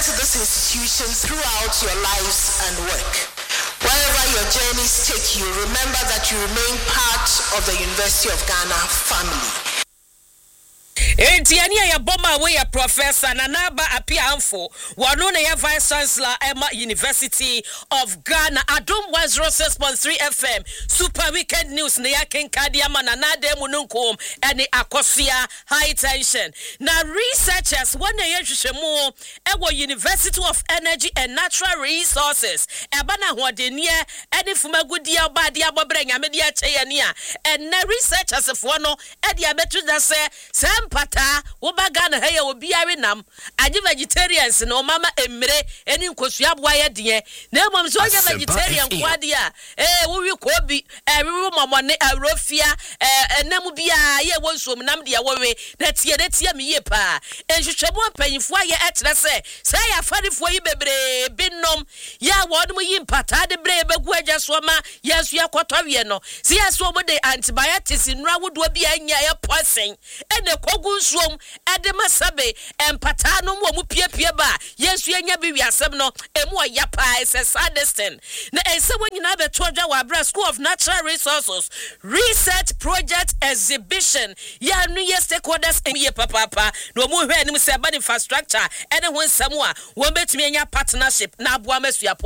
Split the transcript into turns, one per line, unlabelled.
to this institution throughout your lives and work. Wherever your journeys take you, remember that you remain part of the University of Ghana family.
Entiania ya boma we ya professor Nanaba Apia Amfo wano na ya vice chancellor Emma University of Ghana Adom 106.3 FM Super Weekend News na ya kenkadi ama nanade mununkom ene akosia high tension na researchers wana ya hwehwemu ewo University of Energy and Natural Resources ebana hodenie ene fumagudia obadi abobere nyamedi akyeye ne a ene researchers fo no ede abetu da se pata Wobagana haya obiare nam aje vegetarians no mama emre eni nkosua boa de na mom so nya vegetarian kwade a wowi kobi wiwi momone arofia enam bia ye wonsom nam de wowe na tie me ye pa enhwehwebo apanyifo aye etre se ya farifo yi bebre binom ya wodum yi mpata de bre begu agya so ma yesu yakotowe no se yesu mo de antibiotics nura wodo bia nya ya poison ene Gunswom Edema Sabe empata no mu piepie ba Yesu enya bi wiasem no emu oyapa is a saddestin na ense wonyina be toja wa bra School of Natural Resources Research Project Exhibition ya nu ye stakeholders emiye papa no mu hwe anim se ba infrastructure ene ho nsam a wo betumi enya partnership na aboa masua